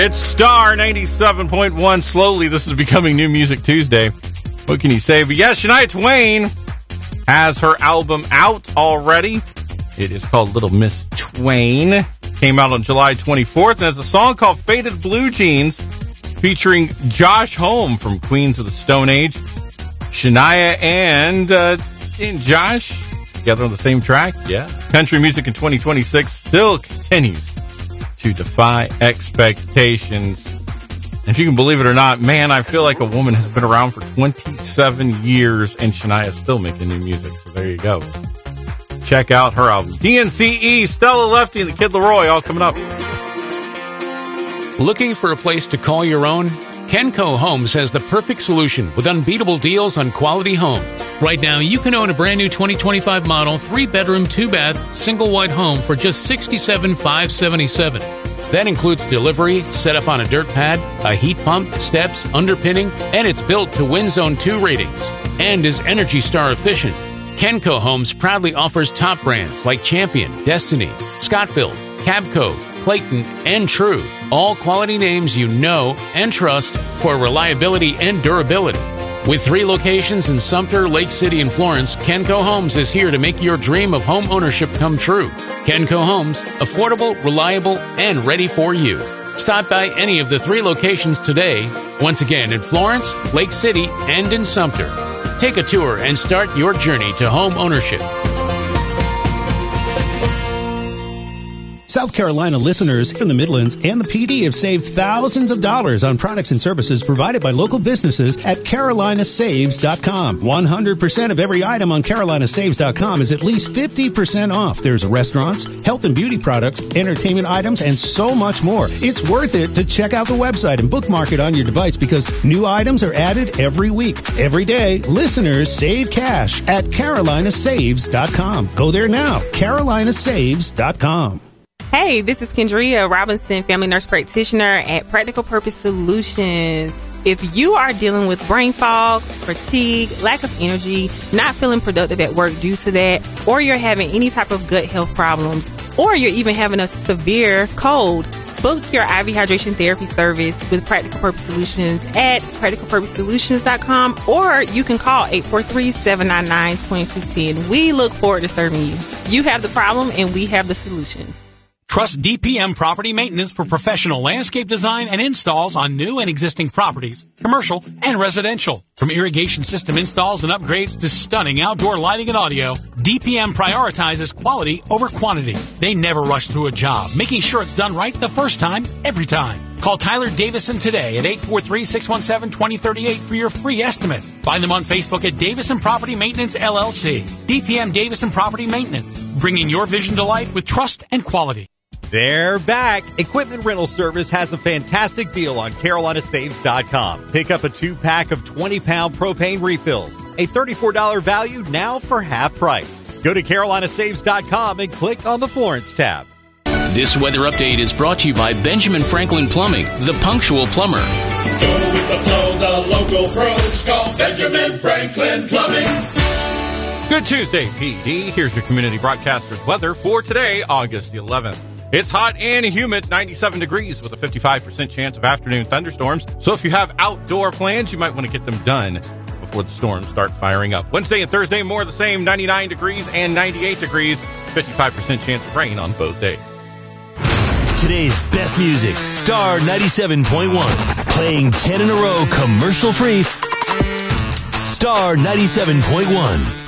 It's Star 97.1. Slowly, this is becoming New Music Tuesday. What can you say? But yeah, Shania Twain has her album out already. It is called Little Miss Twain. Came out on July 24th. And there's a song called Faded Blue Jeans featuring Josh Homme from Queens of the Stone Age. Shania and Josh together on the same track. Yeah. Country music in 2026 still continues to defy expectations. And if you can believe it or not, man, I feel like a woman has been around for 27 years and Shania is still making new music. So there you go. Check out her album. DNCE, Stella Lefty, and the Kid Laroi all coming up. Looking for a place to call your own? Kenco Homes has the perfect solution with unbeatable deals on quality homes. Right now, you can own a brand new 2025 model, 3-bedroom, 2-bath, single wide home for just $67,577. That includes delivery, setup on a dirt pad, a heat pump, steps, underpinning, and it's built to Wind Zone 2 ratings and is Energy Star efficient. Kenco Homes proudly offers top brands like Champion, Destiny, Scott-Built, Cabco, Clayton, and True. All quality names you know and trust for reliability and durability. With 3 locations in Sumter, Lake City, and Florence, Kenco Homes is here to make your dream of home ownership come true. Kenco Homes, affordable, reliable, and ready for you. Stop by any of the 3 locations today. Once again, in Florence, Lake City, and in Sumter. Take a tour and start your journey to home ownership. South Carolina listeners in the Midlands and the PD have saved thousands of dollars on products and services provided by local businesses at CarolinaSaves.com. 100% of every item on CarolinaSaves.com is at least 50% off. There's restaurants, health and beauty products, entertainment items, and so much more. It's worth it to check out the website and bookmark it on your device because new items are added every week. Every day, listeners save cash at CarolinaSaves.com. Go there now, CarolinaSaves.com. Hey, this is Kendria Robinson, family nurse practitioner at Practical Purpose Solutions. If you are dealing with brain fog, fatigue, lack of energy, not feeling productive at work due to that, or you're having any type of gut health problems, or you're even having a severe cold, book your IV hydration therapy service with Practical Purpose Solutions at practicalpurposesolutions.com, or you can call 843-799-2210. We look forward to serving you. You have the problem and we have the solution. Trust DPM Property Maintenance for professional landscape design and installs on new and existing properties, commercial and residential. From irrigation system installs and upgrades to stunning outdoor lighting and audio, DPM prioritizes quality over quantity. They never rush through a job, making sure it's done right the first time, every time. Call Tyler Davison today at 843-617-2038 for your free estimate. Find them on Facebook at Davison Property Maintenance, LLC. DPM Davison Property Maintenance, bringing your vision to life with trust and quality. They're back. Equipment Rental Service has a fantastic deal on CarolinaSaves.com. Pick up a 2-pack of 20-pound propane refills. A $34 value now for half price. Go to CarolinaSaves.com and click on the Florence tab. This weather update is brought to you by Benjamin Franklin Plumbing, the punctual plumber. Go with the flow, the local pros. Call Benjamin Franklin Plumbing. Good Tuesday, PD. Here's your community broadcaster's weather for today, August the 11th. It's hot and humid, 97 degrees with a 55% chance of afternoon thunderstorms. So if you have outdoor plans, you might want to get them done before the storms start firing up. Wednesday and Thursday, more of the same, 99 degrees and 98 degrees, 55% chance of rain on both days. Today's best music, Star 97.1. Playing 10 in a row commercial free. Star 97.1.